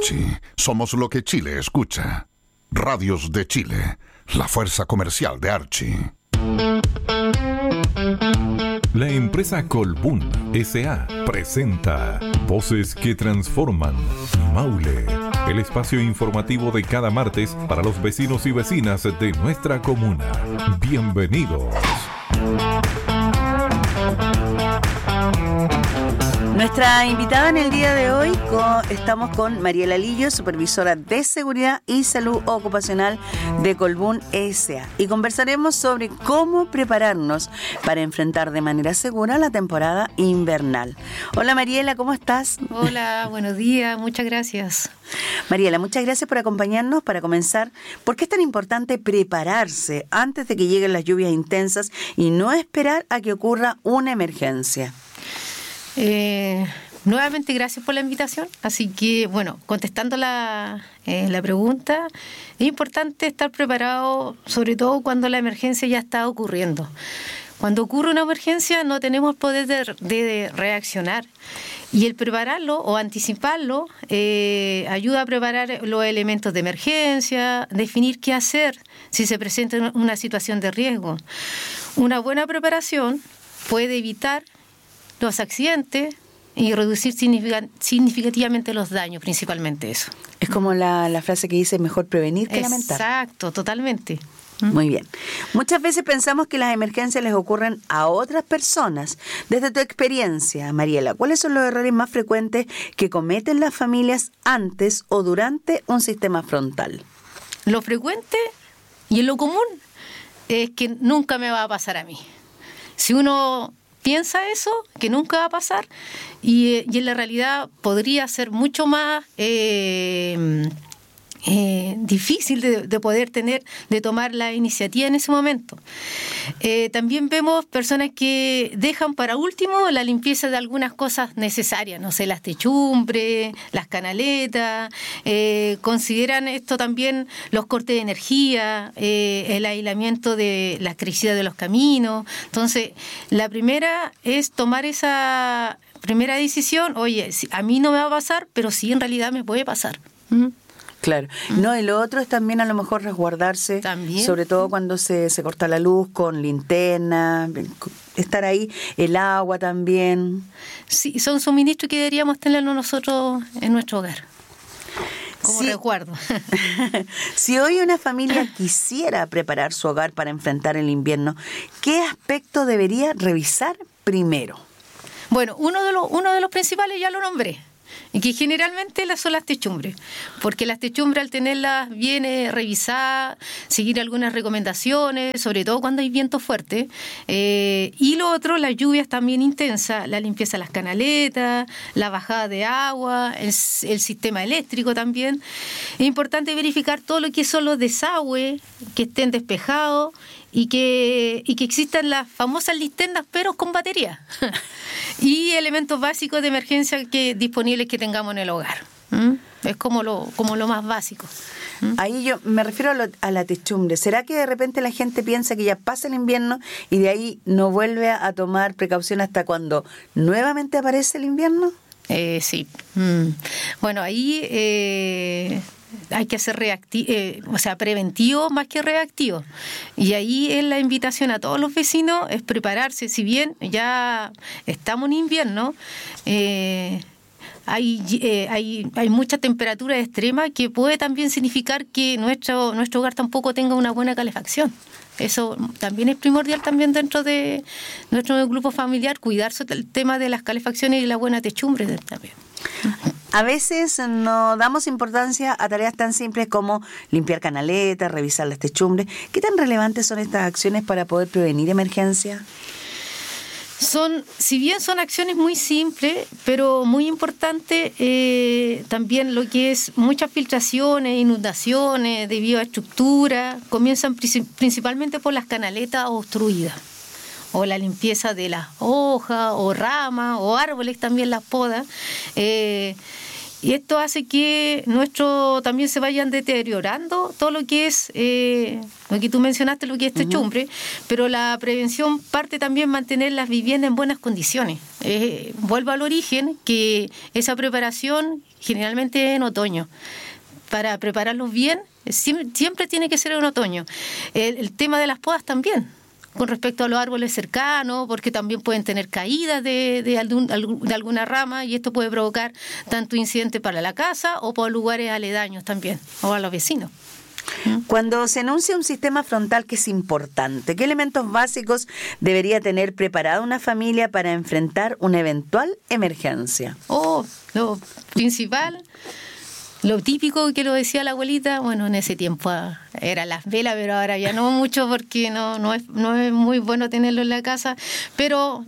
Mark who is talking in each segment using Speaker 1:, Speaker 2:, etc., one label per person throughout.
Speaker 1: Archie, somos lo que Chile escucha. Radios de Chile, la fuerza comercial de Archie.
Speaker 2: La empresa Colbún S.A. presenta Voces que Transforman. Maule, el espacio informativo de cada martes para los vecinos y vecinas de nuestra comuna. Bienvenidos.
Speaker 3: Nuestra invitada en el día de hoy, estamos con Mariela Lillo, supervisora de Seguridad y Salud Ocupacional de Colbún S.A. y conversaremos sobre cómo prepararnos para enfrentar de manera segura la temporada invernal. Hola Mariela, ¿cómo estás?
Speaker 4: Hola, buenos días, muchas gracias.
Speaker 3: Mariela, muchas gracias por acompañarnos. Para comenzar, ¿por qué es tan importante prepararse antes de que lleguen las lluvias intensas y no esperar a que ocurra una emergencia?
Speaker 4: Nuevamente gracias por la invitación. Así que, bueno, contestando la pregunta, es importante estar preparado, sobre todo cuando la emergencia ya está ocurriendo. Cuando ocurre una emergencia no tenemos poder de reaccionar, y el prepararlo o anticiparlo ayuda a preparar los elementos de emergencia, definir qué hacer si se presenta una situación de riesgo. Una buena preparación puede evitar los accidentes y reducir significativamente los daños, principalmente eso.
Speaker 3: Es como la frase que dice, mejor prevenir que lamentar.
Speaker 4: Exacto, totalmente.
Speaker 3: Muy bien. Muchas veces pensamos que las emergencias les ocurren a otras personas. Desde tu experiencia, Mariela, ¿cuáles son los errores más frecuentes que cometen las familias antes o durante un sistema frontal?
Speaker 4: Lo frecuente y lo común es que nunca me va a pasar a mí. Si uno piensa eso, que nunca va a pasar, y en la realidad podría ser mucho más difícil de poder tomar la iniciativa en ese momento. También vemos personas que dejan para último la limpieza de algunas cosas necesarias, no sé, las techumbres, las canaletas, consideran esto también los cortes de energía, el aislamiento de la electricidad de los caminos. Entonces, la primera es tomar esa primera decisión, oye, a mí no me va a pasar, pero sí en realidad me puede pasar.
Speaker 3: Claro. No, y lo otro es también a lo mejor resguardarse, ¿también? Sobre todo cuando se corta la luz, con linterna, estar ahí, el agua también.
Speaker 4: Sí, son suministros que deberíamos tenerlos nosotros en nuestro hogar, como resguardo.
Speaker 3: Si hoy una familia quisiera preparar su hogar para enfrentar el invierno, ¿qué aspecto debería revisar primero?
Speaker 4: Bueno, uno de los principales ya lo nombré, y que generalmente son las techumbres, porque las techumbres, al tenerlas bien revisadas, seguir algunas recomendaciones, sobre todo cuando hay viento fuerte, y lo otro, las lluvias también intensas, la limpieza de las canaletas, la bajada de agua, el sistema eléctrico también. Es importante verificar todo lo que son los desagües, que estén despejados, y que existan las famosas linternas, pero con batería. Y elementos básicos de emergencia disponibles que tengamos en el hogar. Es como lo más básico.
Speaker 3: Ahí yo me refiero a la techumbre. ¿Será que de repente la gente piensa que ya pasa el invierno y de ahí no vuelve a tomar precaución hasta cuando nuevamente aparece el invierno?
Speaker 4: Sí. Bueno, ahí hay que ser preventivo más que reactivo. Y ahí es la invitación a todos los vecinos, es prepararse. Si bien ya estamos en invierno, hay mucha temperatura extrema que puede también significar que nuestro hogar tampoco tenga una buena calefacción. Eso también es primordial también dentro de nuestro grupo familiar, cuidarse del tema de las calefacciones y la buena techumbre también.
Speaker 3: A veces no damos importancia a tareas tan simples como limpiar canaletas, revisar las techumbres. ¿Qué tan relevantes son estas acciones para poder prevenir emergencias?
Speaker 4: Si bien son acciones muy simples, pero muy importantes, también lo que es muchas filtraciones, inundaciones debido a estructuras, comienzan principalmente por las canaletas obstruidas, o la limpieza de las hojas, o ramas, o árboles, también las podas. Y esto hace que también se vayan deteriorando todo lo que es, lo que tú mencionaste, lo que es techumbre, pero la prevención parte también mantener las viviendas en buenas condiciones. Vuelvo al origen, que esa preparación generalmente en otoño. Para prepararlos bien, siempre tiene que ser en otoño. El tema de las podas también, con respecto a los árboles cercanos, porque también pueden tener caídas de alguna rama, y esto puede provocar tanto incidente para la casa o para lugares aledaños también, o a los vecinos.
Speaker 3: Cuando se anuncia un sistema frontal que es importante, ¿qué elementos básicos debería tener preparada una familia para enfrentar una eventual emergencia?
Speaker 4: Lo principal, lo típico que lo decía la abuelita, bueno, en ese tiempo eran las velas, pero ahora ya no mucho, porque no es muy bueno tenerlo en la casa, pero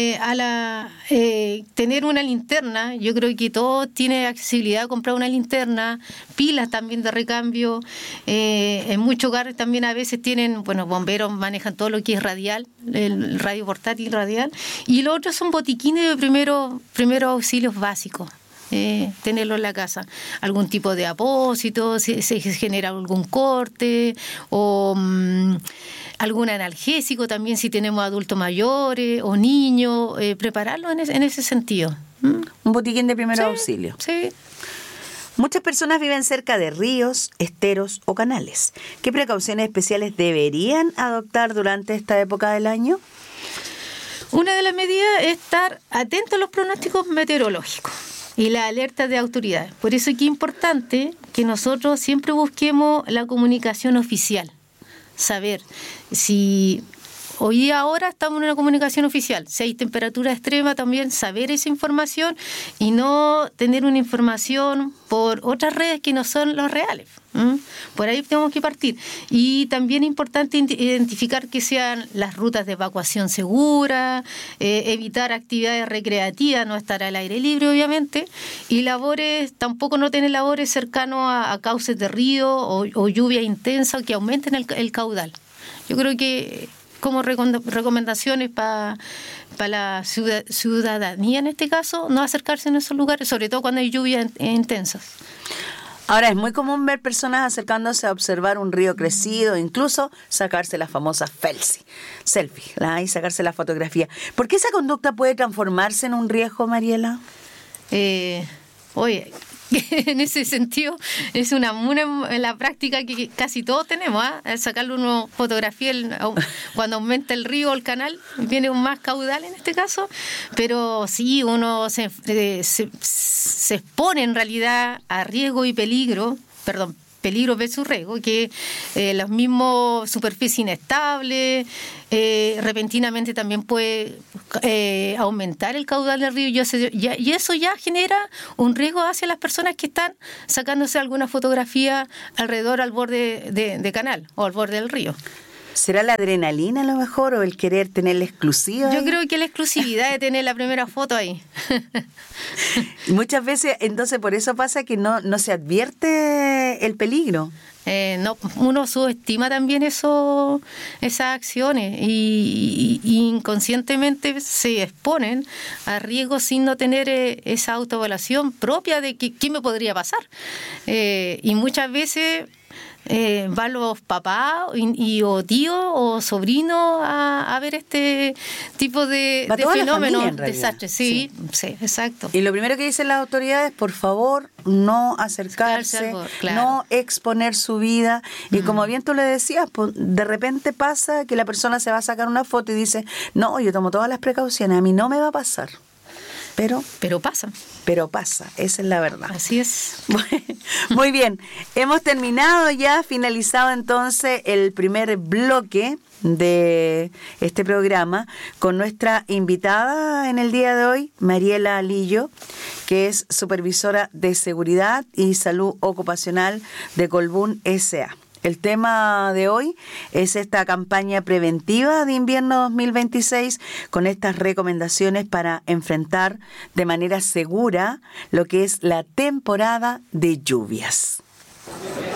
Speaker 4: tener una linterna, yo creo que todos tienen accesibilidad a comprar una linterna, pilas también de recambio, en muchos hogares también a veces tienen, bomberos manejan todo lo que es radial, el radio portátil radial, y lo otro son botiquines de primeros auxilios básicos. Tenerlo en la casa, algún tipo de apósito, si se genera algún corte, o algún analgésico también si tenemos adultos mayores o niños, prepararlo en ese sentido.
Speaker 3: Un botiquín de primer auxilio.
Speaker 4: Sí.
Speaker 3: Muchas personas viven cerca de ríos, esteros o canales. ¿Qué precauciones especiales deberían adoptar durante esta época del año?
Speaker 4: Una de las medidas es estar atentos a los pronósticos meteorológicos y la alerta de autoridades. Por eso es que es importante que nosotros siempre busquemos la comunicación oficial. Saber si ahora estamos en una comunicación oficial, si hay temperatura extrema también, saber esa información y no tener una información por otras redes que no son los reales. Por ahí tenemos que partir. Y también es importante identificar que sean las rutas de evacuación seguras, evitar actividades recreativas, no estar al aire libre obviamente, y tampoco no tener labores cercanos a cauces de río o lluvia intensa que aumenten el caudal. Yo creo que como recomendaciones para la ciudadanía en este caso, no acercarse en esos lugares, sobre todo cuando hay lluvias intensas.
Speaker 3: Ahora, es muy común ver personas acercándose a observar un río crecido, incluso sacarse las famosas selfie, y sacarse la fotografía. ¿Por qué esa conducta puede transformarse en un riesgo, Mariela?
Speaker 4: En ese sentido es una en la práctica que casi todos tenemos, sacarle una fotografía cuando aumenta el río o el canal, viene un más caudal en este caso, pero sí, uno se expone en realidad a riesgo y peligro versus riesgo, que los mismos superficies inestables, repentinamente también puede aumentar el caudal del río, y eso ya genera un riesgo hacia las personas que están sacándose alguna fotografía alrededor al borde de canal o al borde del río.
Speaker 3: ¿Será la adrenalina a lo mejor o el querer tener la exclusiva?
Speaker 4: Yo creo que la exclusividad de tener la primera foto ahí.
Speaker 3: Muchas veces, entonces, por eso pasa que no se advierte el peligro.
Speaker 4: No, uno subestima también esas acciones y inconscientemente se exponen a riesgos sin no tener esa autoevaluación propia de qué me podría pasar. Y muchas veces van los papás o tíos o sobrinos a ver este tipo de fenómenos, desastres. Sí, exacto.
Speaker 3: Y lo primero que dicen las autoridades, por favor, no acercarse, no exponer su vida. Y como bien tú le decías, pues, de repente pasa que la persona se va a sacar una foto y dice, no, yo tomo todas las precauciones, a mí no me va a pasar. Pero pasa. Pero pasa, esa es la verdad.
Speaker 4: Así es.
Speaker 3: Muy bien, hemos finalizado entonces el primer bloque de este programa con nuestra invitada en el día de hoy, Mariela Lillo, que es supervisora de seguridad y salud ocupacional de Colbún S.A. El tema de hoy es esta campaña preventiva de invierno 2026 con estas recomendaciones para enfrentar de manera segura lo que es la temporada de lluvias.